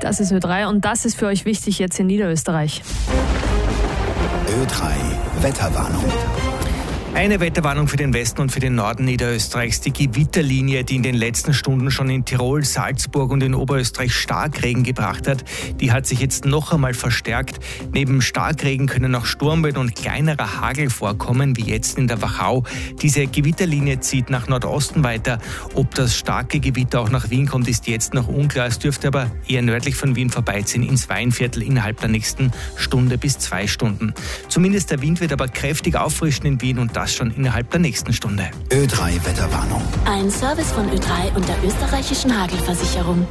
Das ist Ö3 und das ist für euch wichtig jetzt in Niederösterreich. Ö3 Wetterwarnung. Eine Wetterwarnung für den Westen und für den Norden Niederösterreichs. Die Gewitterlinie, die in den letzten Stunden schon in Tirol, Salzburg und in Oberösterreich Starkregen gebracht hat, die hat sich jetzt noch einmal verstärkt. Neben Starkregen können auch Sturmböen und kleinerer Hagel vorkommen, wie jetzt in der Wachau. Diese Gewitterlinie zieht nach Nordosten weiter. Ob das starke Gewitter auch nach Wien kommt, ist jetzt noch unklar. Es dürfte aber eher nördlich von Wien vorbeiziehen, ins Weinviertel innerhalb der nächsten Stunde bis 2 Stunden. Zumindest der Wind wird aber kräftig auffrischen in Wien und das schon innerhalb der nächsten Stunde. Ö3 Wetterwarnung. Ein Service von Ö3 und der österreichischen Hagelversicherung.